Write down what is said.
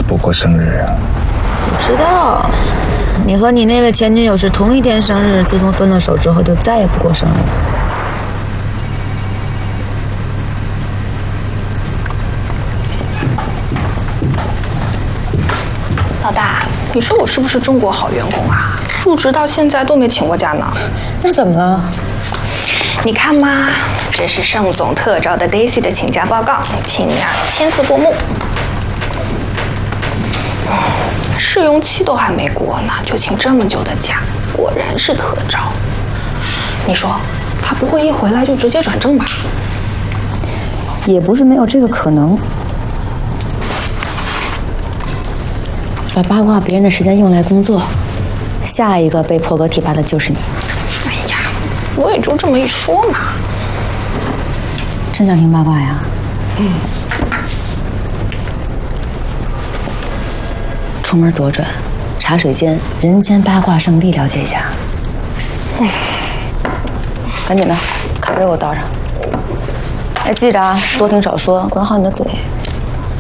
不过生日啊？ 我知道，你和你那位前女友是同一天生日，自从分了手之后就再也不过生日了。 老大，你说我是不是中国好员工啊？入职到现在都没请过假呢。 那怎么了？ 你看嘛，这是盛总特招的 Daisy 的请假报告，请你签字过目。试用期都还没过呢，就请这么久的假，果然是特招。你说他不会一回来就直接转正吧？ 也不是没有这个可能。把八卦别人的时间用来工作，下一个被破格提拔的就是你。 哎呀，我也就这么一说嘛。 真想听八卦呀？出门左转，茶水间，人间八卦圣地，了解一下。赶紧的，咖啡给我倒上。哎，记着啊，多听少说，管好你的嘴。